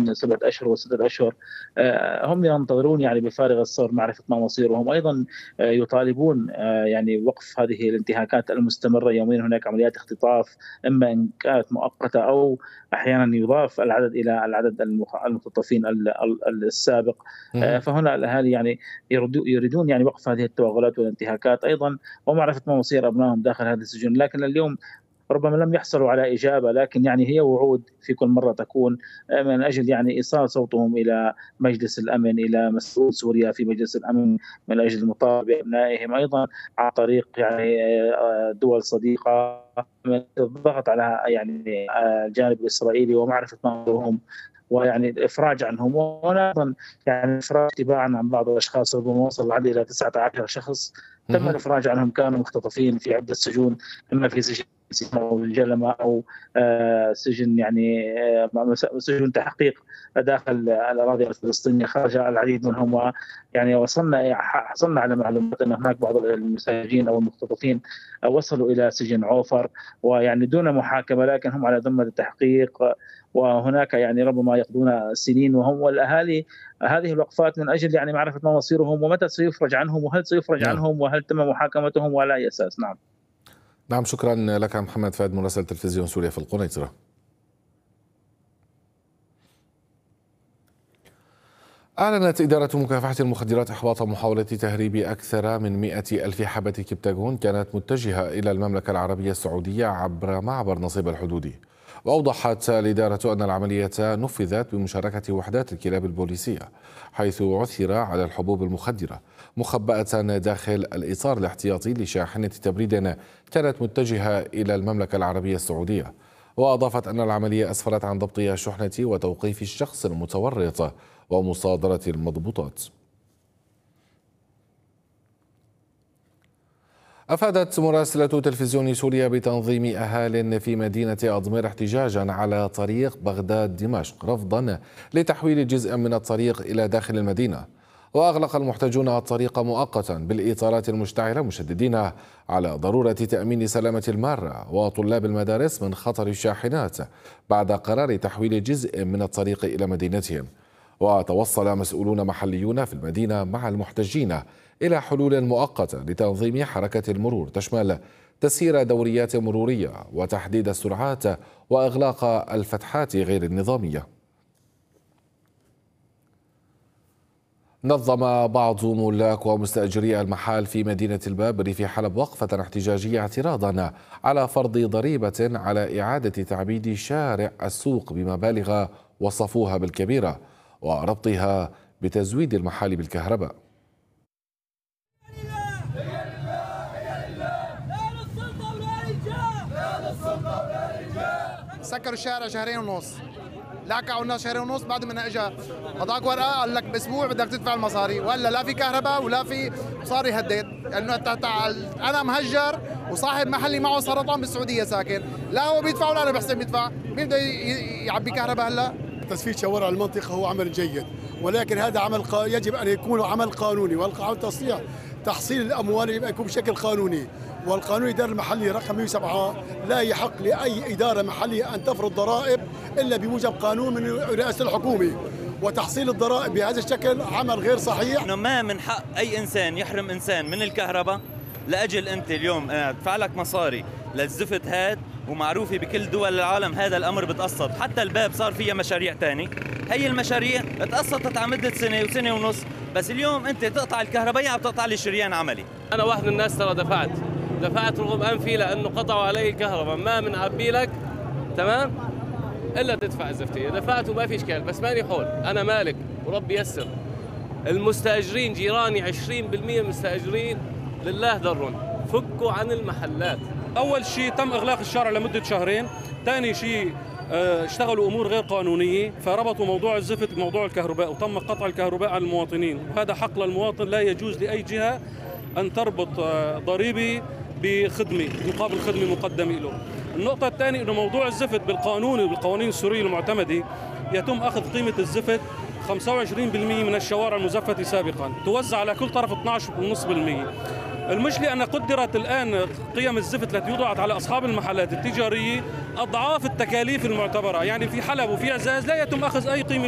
من 7 أشهر و6 أشهر. هم ينتظرون يعني بفارغ الصبر معرفة ما مصيرهم. أيضا يطالبون يعني وقف هذه الانتهاكات المستمرة يوميا. هناك عمليات اختطاف إما إن كانت مؤقتة أو أحيانا يضاف العدد إلى العدد المختطفين السابق. فهنا الأهالي يعني يريدون يعني وقف هذه التوغلات والانتهاكات أيضا ومعرفة ما مصير أبنائهم داخل هذه السجون. لكن اليوم ربما لم يحصلوا على إجابة، لكن يعني هي وعود في كل مرة تكون من أجل يعني إيصال صوتهم إلى مجلس الأمن، إلى مسؤول سوريا في مجلس الأمن، من أجل المطالبة بأبنائهم أيضا عن طريق يعني دول صديقة، من الضغط على يعني الجانب الإسرائيلي ومعرفة مصيرهم ويعني الافراج عنهم. وهنا ايضا يعني افراج تباعا عن بعض الاشخاص ربما وصل العدد الى 19 شخص تم الافراج عنهم، كانوا مختطفين في عده سجون، اما في سجن او الجلمه او سجن يعني سجن تحقيق داخل الاراضي الفلسطينيه. خرج العديد منهم، ويعني حصلنا على معلومات ان هناك بعض المساجين او المختطفين وصلوا الى سجن عوفر ويعني دون محاكمه، لكن هم على ذمه التحقيق، وهناك يعني ربما يقضون سنين. وهم والاهالي هذه الوقفات من اجل يعني معرفه ما مصيرهم ومتى سيفرج عنهم وهل سيفرج عنهم وهل تم محاكمتهم وعلى اي اساس. نعم، شكرا لك محمد فهد مراسل تلفزيون سوريا في القنيطرة. أعلنت إدارة مكافحة المخدرات إحباط محاولة تهريب أكثر من 100,000 حبة كبتاغون كانت متجهة إلى المملكة العربية السعودية عبر معبر نصيب الحدودي. وأوضحت الإدارة أن العملية نفذت بمشاركة وحدات الكلاب البوليسية، حيث عثر على الحبوب المخدرة مخبأة داخل الإطار الاحتياطي لشاحنة تبريد كانت متجهة إلى المملكة العربية السعودية. وأضافت أن العملية أسفرت عن ضبط الشحنة وتوقيف الشخص المتورط ومصادرة المضبوطات. أفادت مراسلة تلفزيون سوريا بتنظيم أهال في مدينة أضمير احتجاجا على طريق بغداد دمشق رفضا لتحويل جزء من الطريق إلى داخل المدينة. وأغلق المحتجون الطريق مؤقتا بالإطارات المشتعلة، مشددين على ضرورة تأمين سلامة المارة وطلاب المدارس من خطر الشاحنات بعد قرار تحويل جزء من الطريق إلى مدينتهم. وتوصل مسؤولون محليون في المدينة مع المحتجين إلى حلول مؤقتة لتنظيم حركة المرور تشمل تسيير دوريات مرورية وتحديد السرعات وإغلاق الفتحات غير النظامية. نظم بعض ملاك ومستأجري المحال في مدينة البابري في حلب وقفة احتجاجية اعتراضا على فرض ضريبة على إعادة تعبيد شارع السوق بمبالغ وصفوها بالكبيرة وربطها بتزويد المحال بالكهرباء. سكروا الشارع شهرين ونص، لاكعوا الناس شهرين ونص بعد ما اجى اعطاك ورقه قال لك باسبوع بدك تدفع المصاري، ولا لا في كهرباء ولا في مصاري. هديت انه انا مهجر وصاحب محلي معه سرطان بالسعوديه ساكن، لا هو بيدفع ولا انا بحسن يدفع، مين بده يعبي كهرباء هلا؟ تسفيد شوارع المنطقه هو عمل جيد، ولكن هذا عمل يجب ان يكون عمل قانوني، والقانون تحصيل الاموال يبقى يكون بشكل قانوني. والقانون الإداري المحلي رقم 107 لا يحق لأي إدارة محلية أن تفرض ضرائب إلا بموجب قانون من رئاسة الحكومة، وتحصيل الضرائب بهذا الشكل عمل غير صحيح. إنه ما من حق أي إنسان يحرم إنسان من الكهرباء لأجل أنت اليوم أدفع لك مصاري للزفت هاد، ومعروفة بكل دول العالم هذا الأمر بتقسط. حتى الباب صار فيها مشاريع تاني، هي المشاريع تقسطت على مدة سنة وسنة ونص، بس اليوم أنت تقطع الكهرباء عم تقطع لي شريان عملي. أنا واحد من الناس ترى دفعت رغم أنفي لأنه قطعوا علي الكهرباء، ما بنعبي لك تمام إلا تدفع الزفتية. دفعت وما في إشكال، بس ماني حول، أنا مالك وربي يسر. المستأجرين جيراني 20% مستأجرين لله درهم، فكوا عن المحلات. أول شيء تم إغلاق الشارع لمدة شهرين، ثاني شيء اشتغلوا أمور غير قانونية، فربطوا موضوع الزفت بموضوع الكهرباء وتم قطع الكهرباء عن المواطنين، وهذا حق للمواطن. لا يجوز لأي جهة أن تربط ضريبي بخدمة مقابل خدمة مقدمة له. النقطة الثانية أنه موضوع الزفت بالقانون وبالقوانين السورية المعتمدة يتم أخذ قيمة الزفت 25% من الشوارع المزفتة سابقا، توزع على كل طرف 12.5%. المشكلة أن قدرت الآن قيم الزفت التي وضعت على أصحاب المحلات التجارية أضعاف التكاليف المعتبرة، يعني في حلب وفي عزاز لا يتم أخذ أي قيمة